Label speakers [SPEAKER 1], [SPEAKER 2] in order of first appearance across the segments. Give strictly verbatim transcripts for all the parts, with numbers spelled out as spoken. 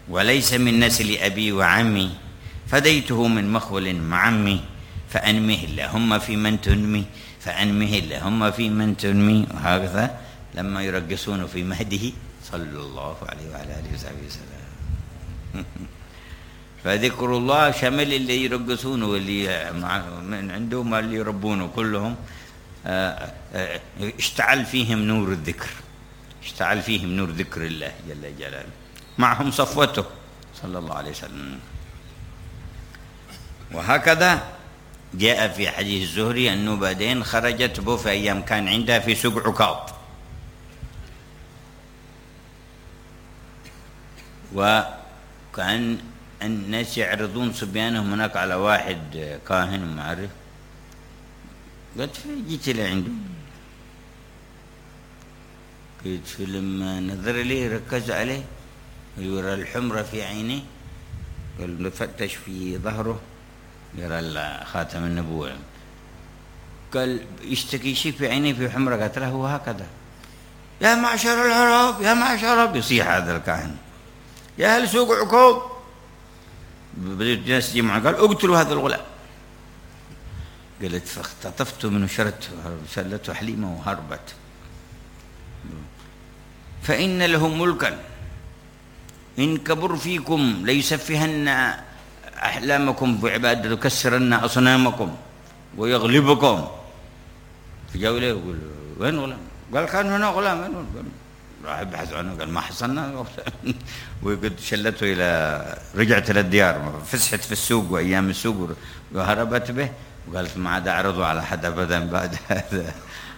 [SPEAKER 1] وليس من نسل أبي وعمي، فديته من مخول معمي، فأنمه اللهم في من تنمي، فأنمه اللهم في من تنمي. وهكذا لما يرقصون في مهده صلى الله عليه وعلى آله وصحبه وسلم. فذكر الله شمل اللي يرقصونه واللي من عندهم اللي يربونه كلهم. اشتعل فيهم نور الذكر، اشتعل فيهم نور ذكر الله جل جلاله، معهم صفوته صلى الله عليه وسلم. وهكذا جاء في حديث الزهري أنه بعدين خرجت به في أيام كان عندها في سوق عكاظ، وكان الناس يعرضون صبيانهم هناك على واحد كاهن ومعرف. قلت جيت لعنده، قلت فلما نظر لي ركز عليه يرى الحمرة في عينيه، قال نفتش في ظهره يرى خاتم النبوة، قال يشتكي شيء في عينيه في حمرة. قالت له هو هكذا، يا معشر العرب يا معشر العرب، يصيح هذا الكاهن يا أهل سوق عكاظ. بدأت الناس يجمعوا، قال اقتلوا هذا الغلام. قالت فاختطفت منه شرته شلته حليمة وهربت. فإن له ملكا إن كبر فيكم ليسفهن أحلامكم بعبادة، يكسرن أصنامكم ويغلبكم. فجاءوا إليه يقول وين غلام؟ قال كان هنا غلام. وين قال راح يبحث عنه، قال ما حصلنا. وقد شلته إلى رجعت إلى الديار، فسحت في السوق وأيام السوق وهربت به، وقالت ما عاد أعرضوا على حد أبدا بعد هذا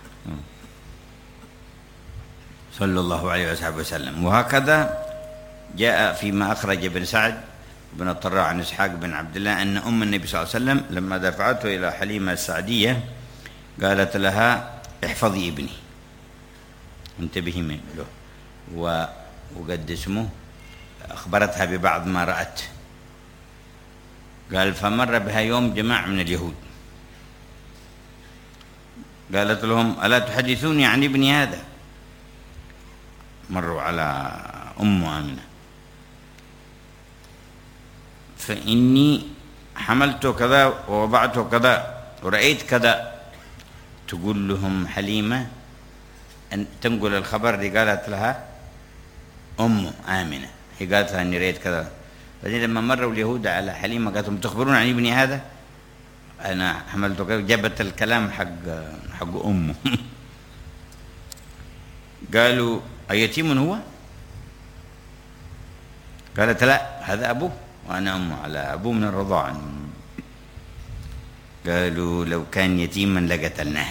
[SPEAKER 1] صلى الله عليه وصحبه وسلم. وهكذا جاء فيما أخرج ابن سعد بن الطراء عن إسحاق بن عبد الله أن أم النبي صلى الله عليه وسلم لما دفعته إلى حليمة السعدية قالت لها احفظي ابني، انتبهي من له، وقد اسمه أخبرتها ببعض ما رأت. قال فمر بها يوم جماعة من اليهود، قالت لهم ألا تحدثوني عن ابني هذا؟ مروا على أم آمنة، فإني حملت كذا ووضعته كذا ورأيت كذا. تقول لهم حليمة أن تنقل الخبر دي، قالت لها أم آمنة، هي قالت لها أني رأيت كذا. بعدين لما مروا اليهود على حليمة قالت لهم تخبرون عن ابني هذا؟ أنا حملته كذا، جابت الكلام حق حق أمه. قالوا أيتيم هو؟ قالت لا هذا أبوه وأنا أمه، على أبوه من الرضاعة. قالوا لو كان يتيما لقتلناه.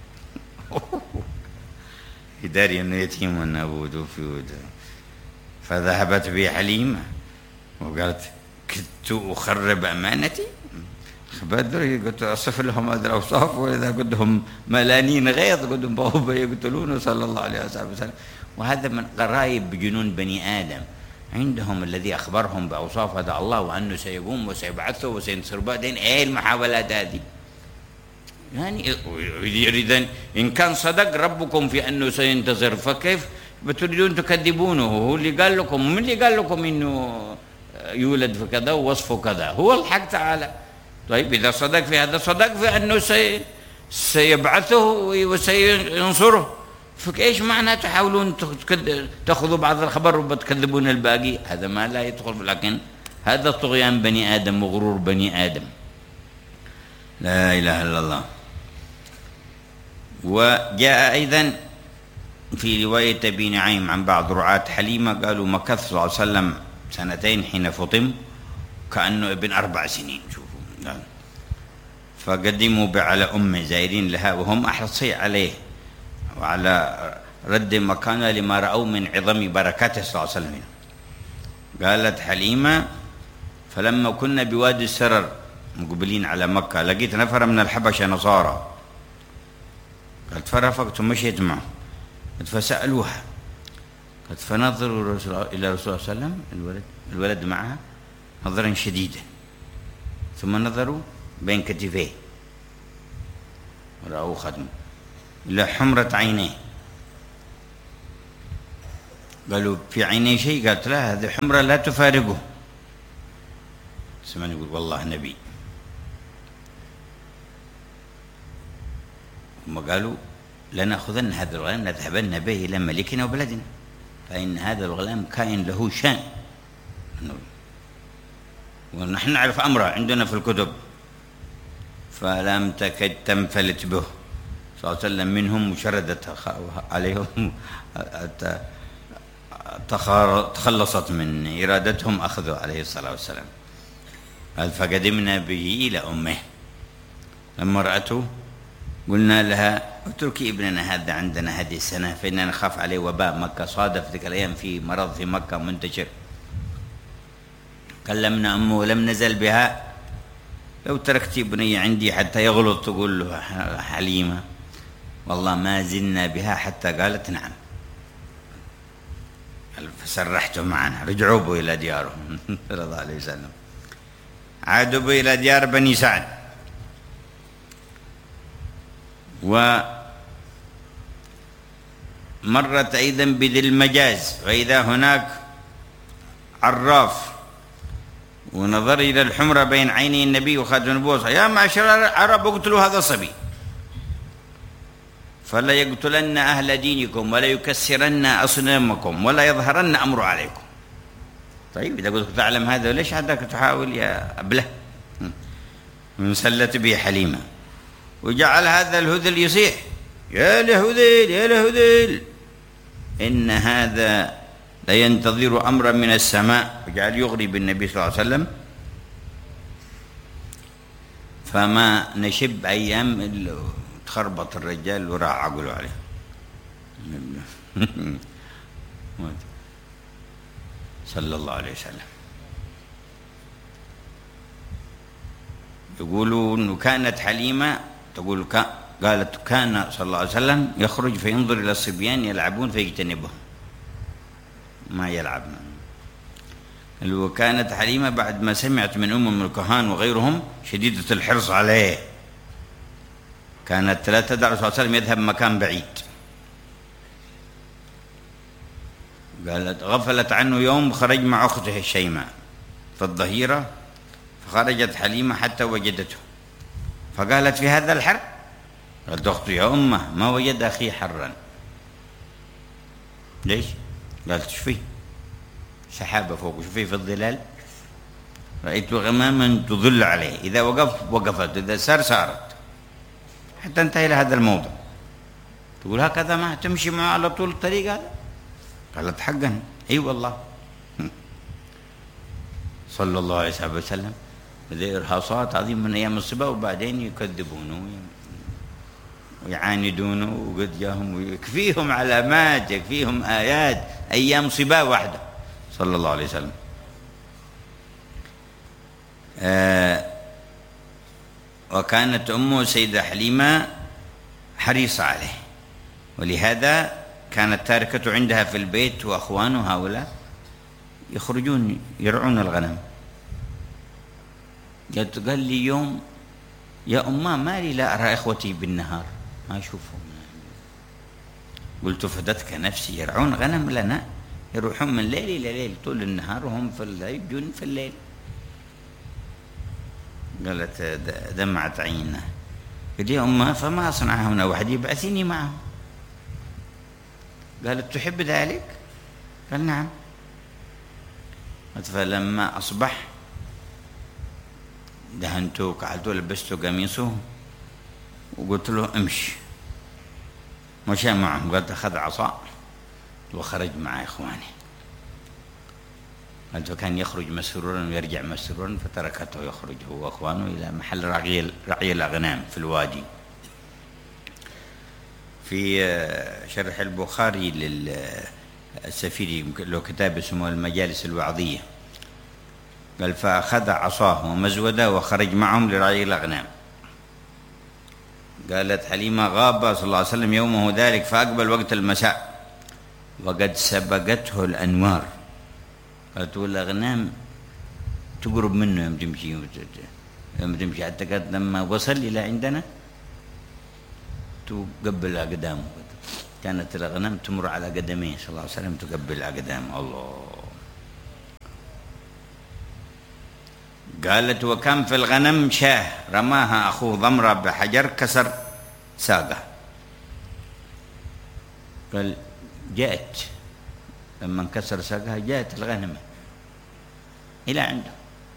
[SPEAKER 1] يداري أنه يتيم وأن أبوه توفي. فذهبت به حليمة وقالت كدت أخرب أمانتي. بدري قلت أصف لهم هذه الأوصاف، وإذا قدهم ملانين غيظ قدهم بابا يقتلونه صلى الله عليه وسلم. وهذا من قرائب بجنون بني آدم، عندهم الذي أخبرهم بأوصاف هذا الله وأنه سيقوم وسيبعثه وسينصر بعدين. إيه المحاولات هذه؟ يعني يريد إن كان صدق ربكم في أنه سينتصر فكيف بتريدون تكذبونه؟ هو اللي قال لكم، من اللي قال لكم إنه يولد في كذا ووصفه كذا؟ هو الحق تعالى. طيب إذا صدق في هذا صدق في أنه سي سيبعثه وسينصره، فإيش معنى تحاولون تأخذوا بعض الخبر وبتكذبون الباقي؟ هذا ما لا يدخل. لكن هذا طغيان بني آدم وغرور بني آدم، لا إله إلا الله. وجاء أيضا في رواية أبي نعيم عن بعض رعاة حليمة قالوا مكث صلى الله عليه وسلم سنتين حين فطم كأنه ابن أربع سنين. شوفوا، فقدموا على أم زائرين لها وهم أحرصي عليه وعلى رد مكانه لما رأوا من عظم بركاته صلى الله عليه وسلم. قالت حليمة فلما كنا بوادي السرر مقبلين على مكة لقيت نفر من الحبشة نصارى، قالت فرافقت ومشيت معه، قالت فسألوها، قالت فنظروا إلى رسول الله صلى الله عليه وسلم الولد الولد معها نظرا شديدا، ثم نظروا بين كتفيه ورأوا ختمه إلى حمرة عينيه، قالوا في عيني شيء؟ قالت لا، هذه حمرة لا تفارقه. سمعني يقول والله نبي. هم قالوا لنأخذن هذا الغلام نذهبن به إلى ملكنا وبلدنا، فإن هذا الغلام كائن له شان، ونحن نعرف أمره عندنا في الكتب. فلم تكد تنفلت به صلى الله عليه وسلم منهم، وشردت عليهم، تخلصت من إرادتهم أخذوا عليه الصلاة والسلام. قال فقدمنا به إلى أمه، لما رأته قلنا لها اتركي ابننا هذا عندنا هذه السنة، فإننا نخاف عليه وباء مكة، صادف ذيك الأيام في مرض في مكة منتشر. كلمنا أمه ولم نزل بها، لو تركتي بني عندي حتى يغلط تقول له حليمة، والله ما زلنا بها حتى قالت نعم. فسرحته معنا، رجعوا به إلى ديارهم صلى الله عليه وسلم. عادوا به إلى ديار بني سعد، ومرت أيضا بذي المجاز، وإذا هناك عراف ونظر إلى الحمرة بين عيني النبي وخاتم النبوة، يا معشر العرب اقتلوا هذا الصبي فلا يقتلن أهل دينكم ولا يكسرن أصنامكم ولا يظهرن أمر عليكم. طيب إذا قلت تعلم هذا ليش عندك تحاول يا أبله؟ انسلت به حليمة، وجعل هذا الهذل يصيح يا لهذيل يا لهذيل إن هذا لينتظر أمرا من السماء، وجعل يغري بالنبي صلى الله عليه وسلم. فما نشب أيام تخربط الرجال وراح عقلوا عليه صلى الله عليه وسلم. يقولوا أنه كانت حليمة تقول قالت كان صلى الله عليه وسلم يخرج فينظر إلى الصبيان يلعبون فيجتنبهم ما يلعبنا. وكانت حليمة بعد ما سمعت من أم الكهان وغيرهم شديدة الحرص عليه، كانت لا تدع صلى الله عليه وسلم يذهب مكان بعيد. قالت غفلت عنه يوم خرج مع أخته الشيماء في الظهيرة، فخرجت حليمة حتى وجدته، فقالت في هذا الحر؟ قالت أخته يا أمه ما وجد أخي حرا. ليش؟ قالت شوفي سحابة فوق، شوفي في الظلال رأيت غماما تظل عليه، إذا وقف وقفت، إذا سار سارت، حتى انتهى إلى هذا الموضع. تقول هكذا ما تمشي معه على طول الطريق هذا؟ قالت حقا أي والله صلى الله عليه وسلم. هذه إرهاصات عظيمة من أيام الصبا، وبعدين يكذبونه ويعاندونه، وقد جاهم ويكفيهم علامات يكفيهم آيات أيام صبا واحدة صلى الله عليه وسلم. آه وكانت أمه سيدة حليمة حريصة عليه، ولهذا كانت تاركته عندها في البيت، وأخوانه هؤلاء يخرجون يرعون الغنم. قال لي يوم يا أمه ما لي لا أرى إخوتي بالنهار ما أشوفهم. قلت فدتك نفسي، يرعون غنم لنا، يروحون من ليل إلى ليل طول النهار وهم في الليل يجون في الليل. قالت دمعت عينها. قلت يا أمه فما أصنع هنا وحدي، بعثيني معهم. قالت تحب ذلك؟ قال نعم. فلما أصبح دهنته وكحلته لبسته قميصه وقلت له امشي، مشى معهم. قالت أخذ عصا وخرج مع إخوانه. قالت كان يخرج مسرورا ويرجع مسرورا، فتركته يخرج هو وأخوانه إلى محل رعي رعي الأغنام في الوادي. في شرح البخاري للسفيري له كتاب اسمه المجالس الوعظية، قال فأخذ عصاه ومزوده وخرج معهم لرعي الأغنام. قالت حليمة غاب صلى الله عليه وسلم يومه ذلك، فأقبل وقت المساء وقد سبقته الأنوار. قالت والأغنام تقرب منه يوم تمشي يوم تمشي حتى كانت لما وصل إلى عندنا تقبل أقدامه كانت الأغنام تمر على قدميه صلى الله عليه وسلم تقبل أقدام. الله. قالت وكان في الغنم شاه رماها أخوه ضمرة بحجر كسر ساقه. قال جاءت لما انكسر ساقها جاءت الغنمة إلى عنده،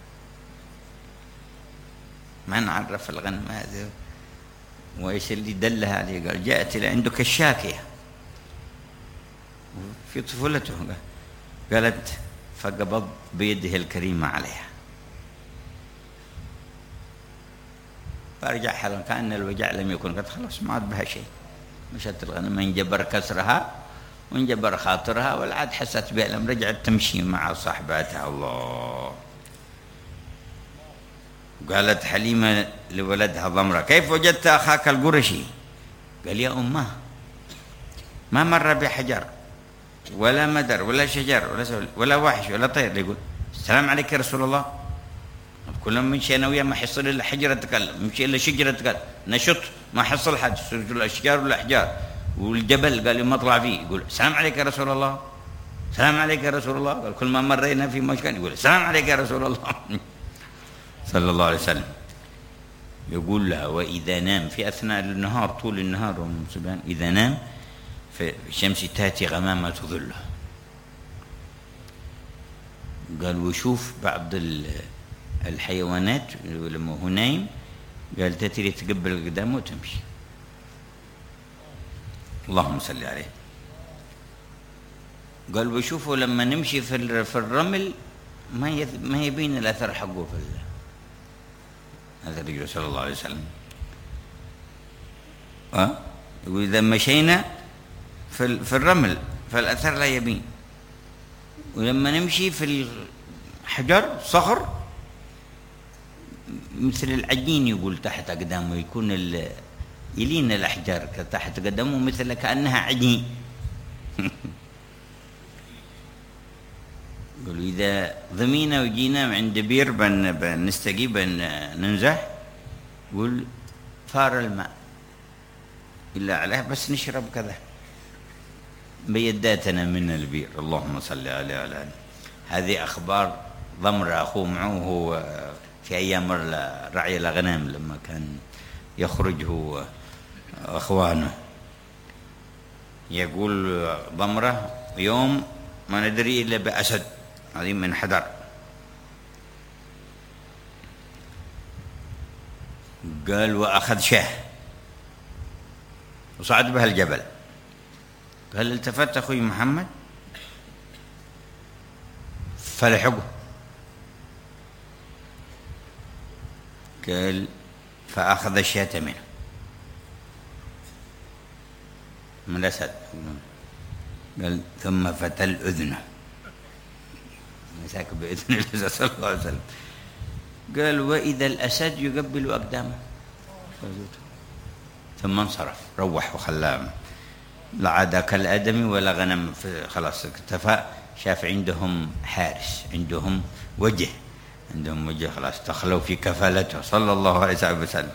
[SPEAKER 1] ما نعرف الغنم هذه وإيش اللي دلها عليه. قال جاءت إلى عنده كالشاكية في طفولته. قالت فقبض بيده الكريمة عليها فارجع حالا كأن الوجع لم يكن، قد خلاص ما عاد بها شيء. مشت الغنم انجبر كسرها وانجبر خاطرها ولا عاد حست بألم، رجعت تمشي مع صاحباتها. الله. قالت حليمة لولدها ضمرة كيف وجدت أخاك القرشي؟ قال يا أمه ما مر بحجر ولا مدر ولا شجر ولا سول ولا وحش ولا طير يقول السلام عليك يا رسول الله. كل ما مشي أنا وياه ما حصل إلا حجرة تكلم، مشي إلا شجرة تكلم، نشط ما حصل حد، صرت الأشجار والأحجار والجبل قال ما طلع فيه يقول السلام عليك يا رسول الله، السلام عليك يا رسول الله. قال كل ما مرينا في مكان يقول السلام عليك يا رسول الله صلى الله عليه وسلم. يقول لها وإذا نام في أثناء النهار طول النهار إذا نام فالشمس تأتي غمامة ظله. قال وشوف بعض الحيوانات لما هو نايم قال تتري تقبل قدامه وتمشي. اللهم صل عليه. قال وشوفوا لما نمشي في في الرمل ما ما يبين الأثر حقه في هذا الرجل صلى الله عليه وسلم. أه؟ وإذا مشينا في في الرمل فالأثر لا يبين، ولما نمشي في الحجر صخر مثل العجين يقول تحت أقدامه يكون يلين الأحجار تحت قدمه مثل كأنها عجين. يقولوا إذا ضمينا وجينا عند بير بن بنستقي بن ننزح يقول فار الماء إلا عليه بس نشرب كذا بيداتنا من البير. اللهم صل عليه وعلى آله. هذه أخبار ضمرة أخوه معه هو في أيام رعي الأغنام لما كان يخرج هو أخوانه. يقول ضمرة يوم ما ندري إلا بأسد هذه من حذر. قال وأخذ شاه وصعد بها الجبل. قال التفت أخوي محمد فلحقه. قال فأخذ الشاة منه من الأسد. قال ثم فتل أذنه مساك بإذن الله صلى الله عليه وسلم. قال وإذا الأسد يقبل أقدامه ثم انصرف روح وخلاه لا عاد كالآدمي ولا غنم خلاص اكتفى. شاف عندهم حارس عندهم وجه عندهم وجه خلاص دخلوا في كفالته صلى الله عليه وسلم.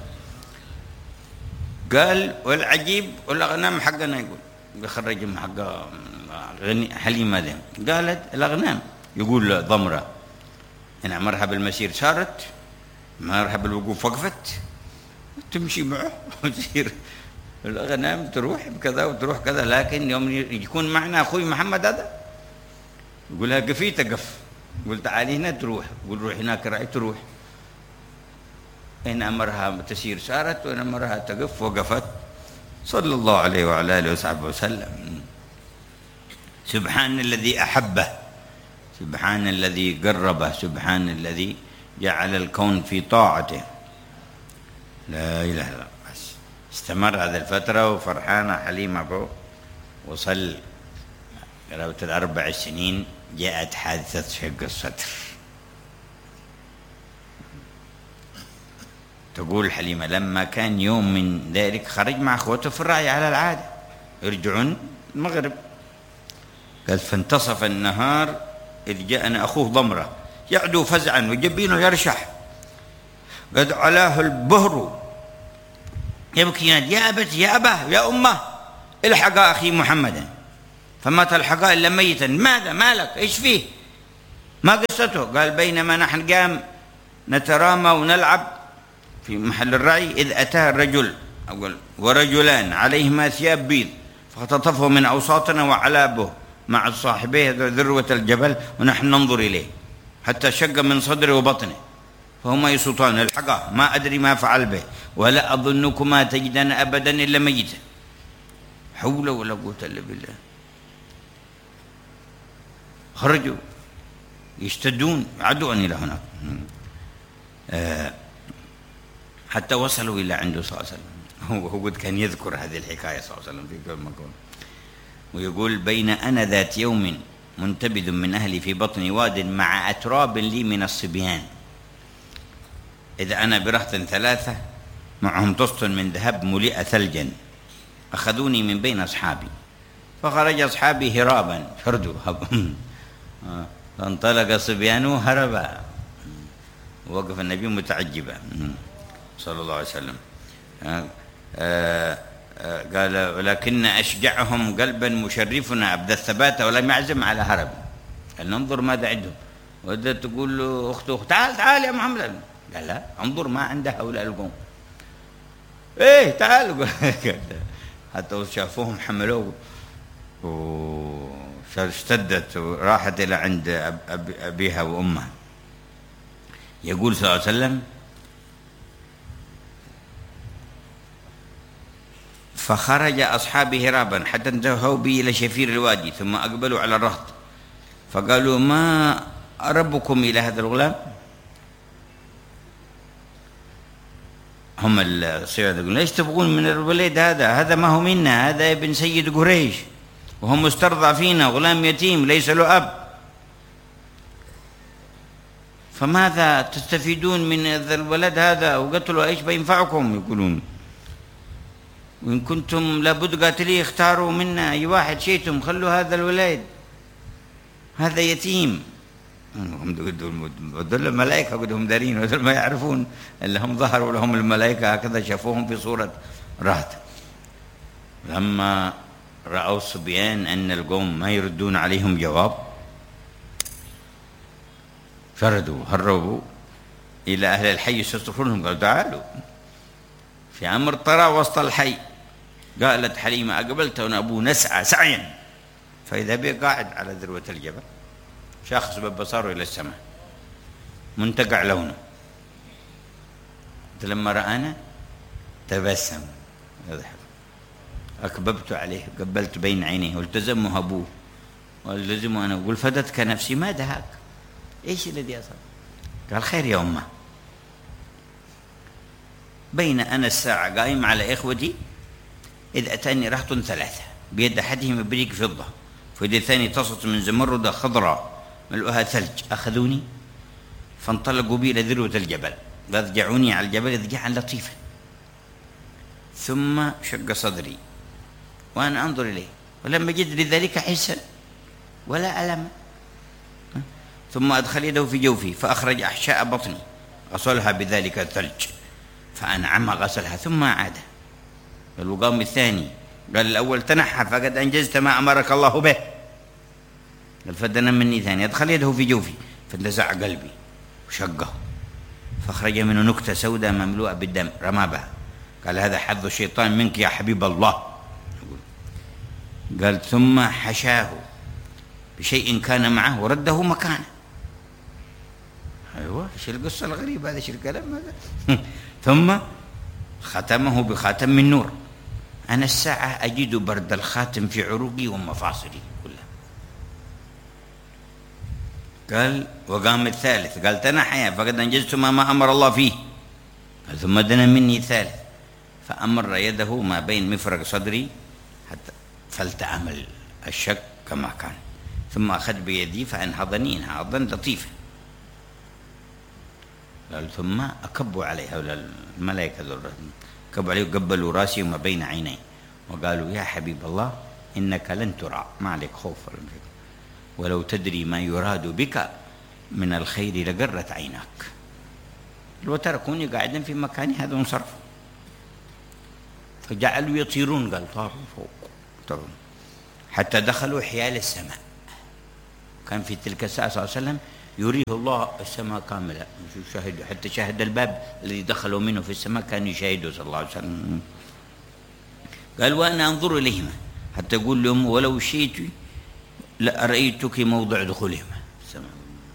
[SPEAKER 1] قال والعجيب والأغنام حقنا يقول بخرجهم حق حليمة ذي. قالت الأغنام يقول ضمرة أنا مرها بالمسير سارت مرها بالوقوف وقفت تمشي معه وتصير الأغنام تروح بكذا وتروح كذا. لكن يوم يكون معنا أخوي محمد هذا يقول لها قفي تقف، يقول تعالي هنا تروح، يقول روح هناك رأي تروح. إن أمرها تسير سارت وإن أمرها تقف وقفت صلى الله عليه وعلى آله وصحبه وسلم. سبحان الذي أحبه، سبحان الذي قربه، سبحان الذي جعل الكون في طاعته. لا إله إلا الله. بس استمر هذه الفترة وفرحانة حليمة به. وصل قرابة الأربع سنين جاءت حادثة شق الصدر. تقول حليمة لما كان يوم من ذلك خرج مع أخوته في الرعي على العادة يرجعون المغرب. قال فانتصف النهار إذ جاءنا أخوه ضمرة يعدو فزعا وجبينه يرشح قد علاه البهر يبكي يا أبت يا أباه يا أمه الحق أخي محمدا، فما تلحق إلا ميتا. ماذا مالك إيش فيه؟ ما قصته؟ قال بينما نحن قام نترامى ونلعب في محل الرعي إذ أتاه الرجل ورجلان عليهما ثياب بيض فاختطفه من أوساطنا وعلابه مع صاحبيه ذروة الجبل ونحن ننظر إليه حتى شق من صدره وبطنه فهما يصوتان الحقا ما أدري ما فعل به ولا أظنكما تجدن أبدا إلا ميتا. حول ولا قوة إلا بالله. خرجوا يشتدون عدوا إلى هناك آه حتى وصلوا إلى عنده صلى الله عليه وسلم. هو قد كان يذكر هذه الحكاية صلى الله عليه وسلم في كل مكان، ويقول بين أنا ذات يوم منتبذ من أهلي في بطن واد مع أتراب لي من الصبيان، إذا أنا برهط ثلاثة معهم طست من ذهب مليئة ثلجا أخذوني من بين أصحابي فخرج أصحابي هرابا فردوا فانطلق صبيانه هربا. وقف النبي متعجبا صلى الله عليه وسلم. قال ولكن أشجعهم قلبا مشرفنا أبدى الثبات ولم يعزم على هرب. قال ننظر ماذا عندهم. ودت تقول له أخته تعال تعال يا محمد، قال لا انظر ما عنده هؤلاء القوم. ايه تعالوا حتى شافوهم حملوه واشتدت وراحت إلى عند أب أبيها وأمها. يقول صلى الله عليه وسلم فخرج أصحابي هرابا حتى انتهوا بي إلى شفير الوادي ثم أقبلوا على الرهط فقالوا ما أربكم إلى هذا الغلام؟ هم الصياد يقولون ليش تبغون من الوليد هذا؟ هذا ما هو منا، هذا ابن سيد قريش وهو مسترضع فينا غلام يتيم ليس له أب، فماذا تستفيدون من الولد هذا؟ وقتلوا ايش بينفعكم؟ يقولون وإن كنتم لابد قاتليه اختاروا منا أي واحد شئتم، خلوا هذا الولد هذا يتيم. دول الملائكة قدهم دارين ودول ما يعرفون اللي هم ظهروا لهم الملائكة هكذا شافوهم في صورة رهط. لما رأوا الصبيان أن القوم ما يردون عليهم جواب فردوا هربوا إلى أهل الحي يستغفرونهم. قالوا تعالوا في أمر طرى وسط الحي. قالت حليمة أقبلت وأنا أبوه نسعى سعيا فإذا به قاعد على ذروة الجبل شاخص ببصاره إلى السماء منتقع لونه. لما رآنا تبسم يضحك. أكببت عليه قبلت بين عينيه والتزمه أبوه والتزمه أنا أقول فدتك نفسي ما دهاك إيش الذي أصاب؟ قال خير يا أمه. بين أنا الساعة قائم على إخوتي إذ أتاني رهط ثلاثة بيد أحدهم إبريق فضة وفي الثاني تصت من زمردة خضراء ملؤها ثلج أخذوني فانطلقوا بي إلى ذروة الجبل فاضجعوني على الجبل اضجاعا لطيفا ثم شق صدري وأنا أنظر إليه ولم أجد لذلك حسا ولا ألم. ثم أدخل يده في جوفي فأخرج أحشاء بطني غسلها بذلك الثلج فأنعم غسلها ثم عاد. الوقام الثاني قال الأول تنحى فقد أنجزت ما أمرك الله به. قال فدنا مني ثاني أدخل يده في جوفي فاندزع قلبي وشقه فأخرج منه نكتة سوداء مملوءة بالدم رمى بها. قال هذا حظ الشيطان منك يا حبيب الله. قال ثم حشاه بشيء كان معه ورده مكانه. أيوة إيش القصة الغريبة هذا إيش الكلام هذا؟ ثم ختمه بخاتم من نور. أنا الساعة أجد برد الخاتم في عروقي ومفاصلي كلها. قال وقام الثالث قال تنحيا فقد أنجزت ما أمر الله فيه. قال ثم دنا مني ثالث فأمر يده ما بين مفرق صدري حتى فالتأم الشك كما كان ثم أخذ بيدي فأنهضني انهاضا لطيفا. قال ثم أكبوا علي هؤلاء الملائكة ذول كبوا عليه وقبلوا راسي وما بين عيني وقالوا يا حبيب الله إنك لن ترى ما عليك خوف ولو تدري ما يراد بك من الخير لقرت عيناك. وتركوني قاعدا في مكاني هذا وانصرفوا فجعلوا يطيرون. قال طاروا فوق حتى دخلوا حيال السماء. كان في تلك الساعة صلى الله عليه وسلم يريه الله السماء كاملة، شاهدوا حتى شاهد الباب الذي دخلوا منه في السماء كان يشاهده صلى الله عليه وسلم. قال وأنا أنظر إليهما حتى يقول لهم ولو شئت لأرأيتك موضع دخولهما السماء.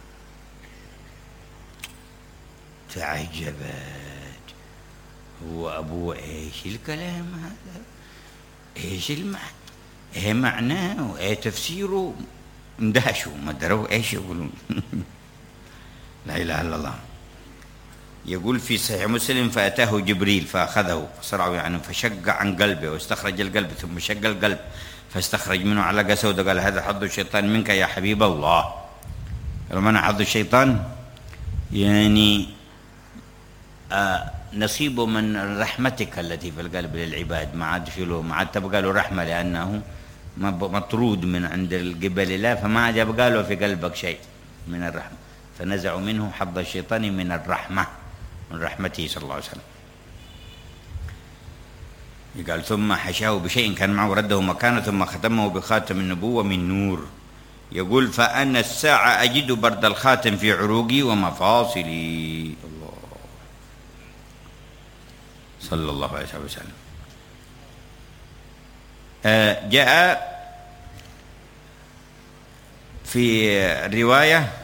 [SPEAKER 1] تعجبت، هو أبوه إيش الكلام هذا؟ إيش المعنى؟ إيه معناه وإيه تفسيره؟ اندهشوا ما دروا إيش يقولون. لا إله إلا الله. يقول في صحيح مسلم فأتاه جبريل فأخذه فصرعه يعني فشق عن قلبه واستخرج القلب ثم شق القلب فاستخرج منه علقة سوداء قال هذا حظ الشيطان منك يا حبيب الله. قال من حظ الشيطان؟ يعني آه نصيبه من رحمتك التي في القلب للعباد، ما عاد له ما عاد تبقى له رحمة لأنه مطرود من عند قبل الله، فما عاد يبقى له في قلبك شيء من الرحمة، فنزعوا منه حظ الشيطان من الرحمة، من رحمته صلى الله عليه وسلم. قال ثم حشاه بشيء كان معه رده مكانه ثم ختمه بخاتم النبوة من نور. يقول فأنا الساعة أجد برد الخاتم في عروقي ومفاصلي. الله صلى الله عليه وسلم. آه جاء في الرواية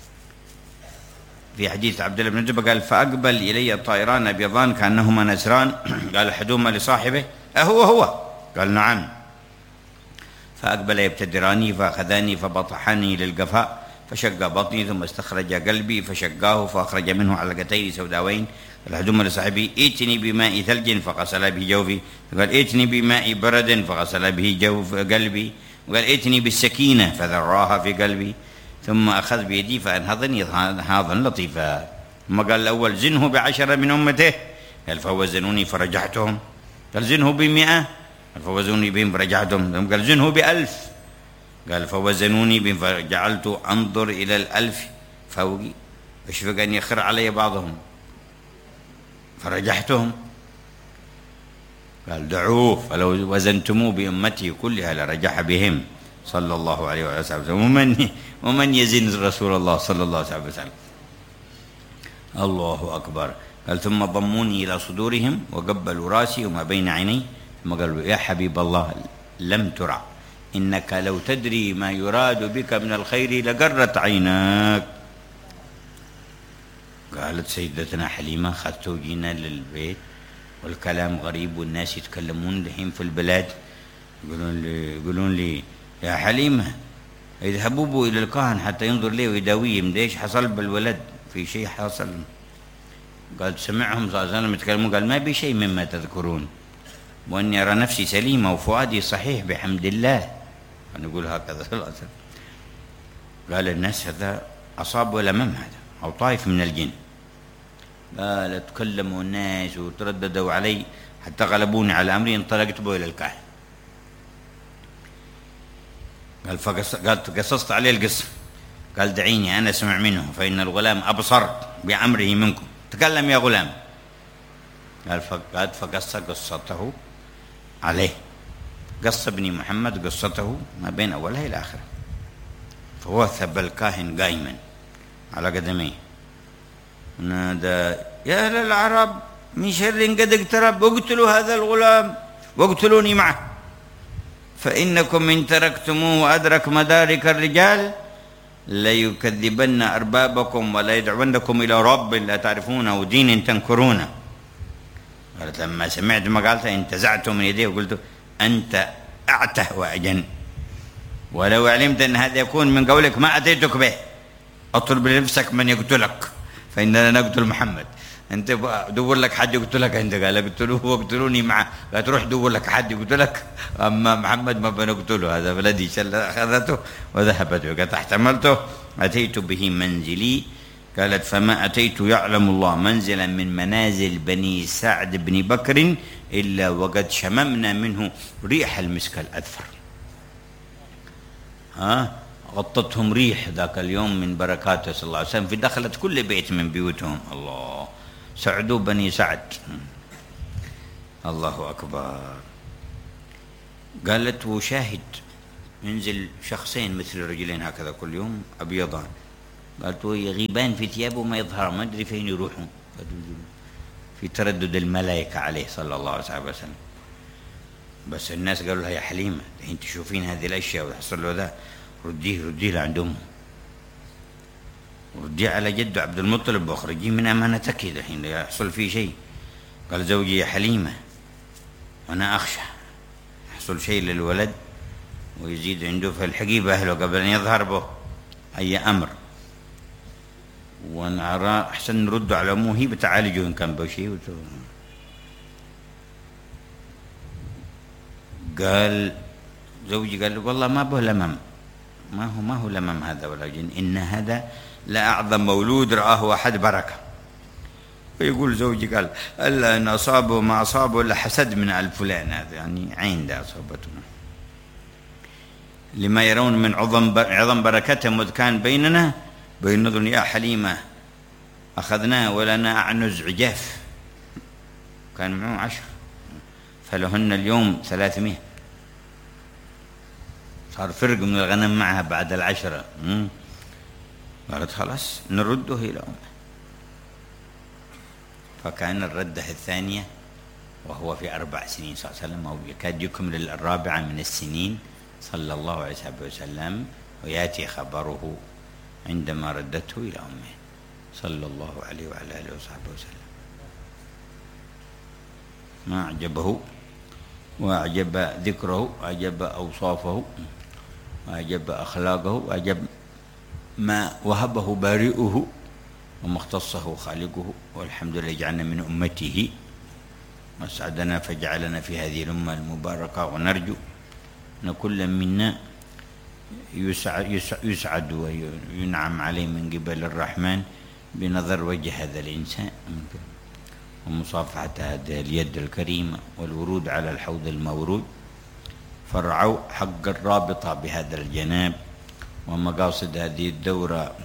[SPEAKER 1] في حديث عبد الله بن جبل قال فأقبل إلي طائران أبيضان كأنهما نسران قال أحدهما لصاحبه أهو هو؟ قال نعم. فأقبل يبتدراني فأخذاني فبطحني للقفاء فشق بطني ثم استخرج قلبي فشقاه فأخرج منه علقتين سوداوين قال أحدهما لصاحبي ائتني بماء ثلج فغسل به جوفي، قال ائتني بماء برد فغسل به جوف قلبي، وقال ائتني بالسكينة فذراها في قلبي، ثم أخذ بيدي فأنهضني إنهاضا لطيفا. ثم قال الأول زنه بعشرة من أمته، قال فوزنوني فرجعتهم، قال زنه بمئة، قال فوزنوني بهم فرجعتهم، ثم قال زنه بألف، قال فوزنوني بهم فجعلت أنظر إلى الألف فوقي أشفق أن يخر علي بعضهم فرجحتهم، قال دعوه فلو وزنتموه بأمتي كلها لرجح بهم صلى الله عليه وسلم. ومن ومن يزن رسول الله صلى الله عليه وسلم؟ الله أكبر. قال ثم ضموني إلى صدورهم وقبلوا راسي وما بين عيني ثم قالوا يا حبيب الله لم ترع إنك لو تدري ما يراد بك من الخير لقرت عيناك. قالت سيدتنا حليمة خذت وجينا للبيت والكلام غريب والناس يتكلمون دحين في البلاد، يقولون لي يقولون لي يا حليمة اذهبوا بوا إلى الكاهن حتى ينظر لي ويداويهم ليش حصل بالولد، في شيء حصل. قال سمعهم صلى الله عليه وسلم يتكلمون قال ما بي شيء مما تذكرون وأني أرى نفسي سليمة وفؤادي صحيح بحمد الله. أنا أقول هكذا صلى الله عليه وسلم. قال الناس هذا أصاب ولا مم هذا أو طائف من الجن. قال تكلموا الناس وترددوا علي حتى غلبوني على أمري انطلقت به إلى الكاهن. قال فقص قالت قصصت عليه القصة، قال دعيني أنا أسمع منه فإن الغلام أبصر بأمره منكم، تكلم يا غلام. قال فقالت فقص قصته عليه، قص ابن محمد قصته ما بين أولها إلى آخره. فوثب الكاهن قائما على قدميه نادى يا أهل العرب من شر قد اقترب اقتلوا هذا الغلام واقتلوني معه، فإنكم إن تركتموه وأدرك مدارك الرجال ليكذبن أربابكم ولا يدعونكم إلى رب لا تعرفونه ودين تنكرونه. قالت لما سمعت ما قالتها انتزعت من يديه وقلت أنت أعته وأجن، ولو علمت أن هذا يكون من قولك ما أتيتك به، اطلب لنفسك من يقتلك فإننا نقتل محمد، أنت دور لك حد يقتلك أنت. قال اقتلوه واقتلوني معه، قالت روح دور لك حد يقتلك، أما محمد ما بنقتله هذا بلدي شل أخذته وذهبت. وقالت احتملته أتيت به منزلي. قالت فما أتيت يعلم الله منزلا من منازل بني سعد بن بكر إلا وقد شممنا منه ريح المسك الأذفر. ها غطتهم ريح ذاك اليوم من بركاته صلى الله عليه وسلم، في دخلت كل بيت من بيوتهم. الله سعدوا بني سعد. الله أكبر. قالت وشاهد ينزل شخصين مثل الرجلين هكذا كل يوم أبيضان، قالت ويغيبان في ثيابه وما يظهر، ما أدري فين يروحون، في تردد الملائكة عليه صلى الله عليه وسلم. بس الناس قالوا لها يا حليمة الحين تشوفين هذه الأشياء وتحصل له ذا، رديه رديه لعند أمه، رديه على جده عبد المطلب واخرجيه من أمانتك الحين لا يحصل فيه شيء. قال زوجي يا حليمة أنا أخشى يحصل شيء للولد ويزيد عنده، فالحقي بأهله قبل أن يظهر به أي أمر، ونرى أحسن نرد على أمه هي بتعالجه إن كان به شيء. قال زوجي قال والله ما به لمم، ما هو ما هو لمم هذا ولا جن، إن هذا لأعظم مولود رآه أحد بركة. ويقول زوجي قال ألا إن أصابه ما أصابه إلا حسد من آل فلان، هذا يعني عين ده أصابتنا، لما يرون من عظم عظم بركتهم إذ كان بيننا بين نظر يا حليمة أخذناه ولنا أعنز عجاف، كان معه عشر فلهن اليوم ثلاثمائة، صار فرق من الغنم معها بعد العشرة. قالت خلاص نرده إلى أمه. فكان الردة الثانية وهو في أربع سنين صلى الله عليه وسلم، أو يكاد يكمل الرابعة من السنين صلى الله عليه وسلم، ويأتي خبره عندما ردته إلى أمه صلى الله عليه وعلى آله وصحبه وسلم. ما أعجبه وأعجب ذكره وأعجب أوصافه وأعجب أخلاقه وأعجب ما وهبه بارئه وما اختصه خالقه. والحمد لله جعلنا من أمته وأسعدنا فجعلنا في هذه الأمة المباركة، ونرجو أن كل منا يسعد, يسعد وينعم عليه من قبل الرحمن بنظر وجه هذا الإنسان ومصافحة هذه اليد الكريمة والورود على الحوض المورود. فرعوا حق الرابطة بهذا الجناب، ومقاصد هذه الدورة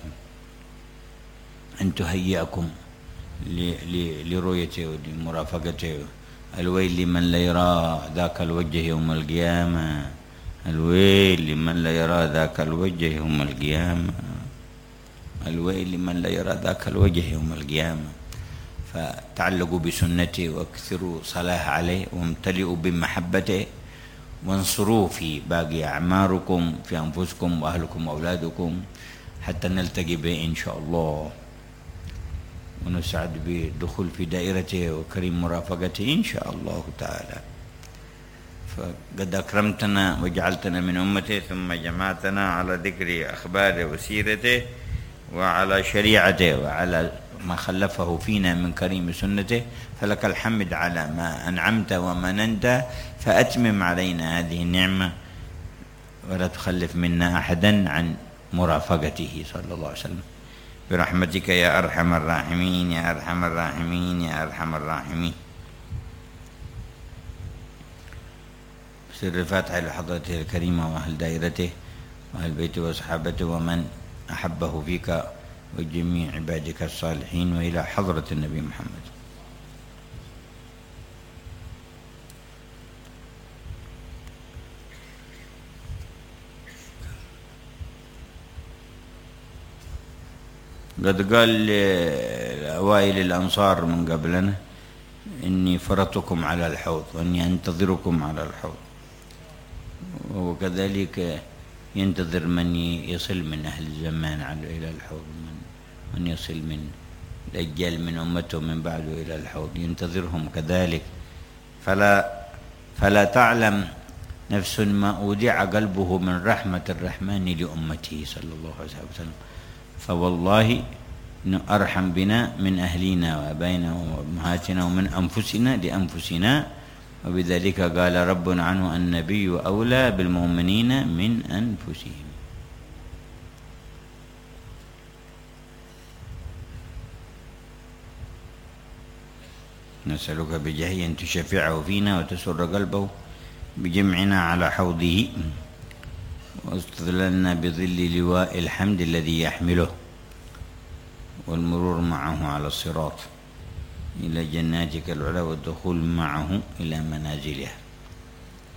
[SPEAKER 1] أن تهيئكم لرؤيته ولمرافقته. الويل لمن لا يرى ذاك الوجه يوم القيامة، الويل لمن لا يرى ذاك الوجه يوم القيامة، الويل لمن لا يرى ذاك الوجه يوم القيامة. فتعلقوا بسنته واكثروا صلاة عليه وامتلئوا بمحبته، وانصروه في باقي أعماركم في أنفسكم وأهلكم وأولادكم حتى نلتقي به إن شاء الله، ونسعد بالدخول في دائرته وكريم مرافقته إن شاء الله تعالى. فقد أكرمتنا وجعلتنا من أمته، ثم جمعتنا على ذكر أخباره وسيرته وعلى شريعته وعلى ما خلفه فينا من كريم سنته. فلك الحمد على ما أنعمت ومننت، فأتمم علينا هذه النعمة ولا تخلف منا أحدا عن مرافقته صلى الله عليه وسلم برحمتك يا أرحم الراحمين يا أرحم الراحمين يا أرحم الراحمين. سر الفاتحة لحضرته الكريمة وأهل دائرته وأهل بيته وصحابته ومن أحبه فيك وجميع عبادك الصالحين، وإلى حضرة النبي محمد. قد قال أوائل الأنصار من قبلنا إني فرطكم على الحوض وإني أنتظركم على الحوض، وكذلك ينتظر من يصل من أهل الزمان إلى الحوض، من يصل من الأجيال من أمته من بعده إلى الحوض ينتظرهم كذلك. فلا فلا تعلم نفس ما أودع قلبه من رحمة الرحمن لأمته صلى الله عليه وسلم. فوالله أرحم بنا من أهلنا وأبائنا وأمهاتنا ومن أنفسنا لأنفسنا، وبذلك قال ربنا عنه النبي أولى بالمؤمنين من أنفسهم. نسألك بجاهه أن تشفعه فينا وتسر قلبه بجمعنا على حوضه، واستظللنا بظل لواء الحمد الذي يحمله، والمرور معه على الصراط إلى جناتك العلا، والدخول معه إلى منازله.